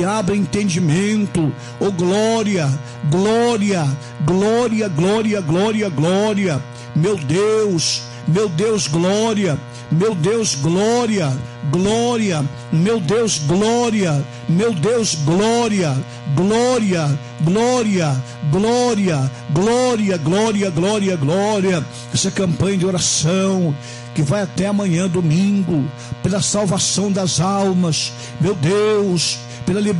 abre entendimento. Oh glória, glória, glória, glória, glória, glória. Meu Deus, glória. Meu Deus, glória, glória. Meu Deus, glória. Meu Deus, glória, glória, glória, glória, glória, glória, glória, glória. Essa campanha de oração que vai até amanhã, domingo, pela salvação das almas, meu Deus, pela liberdade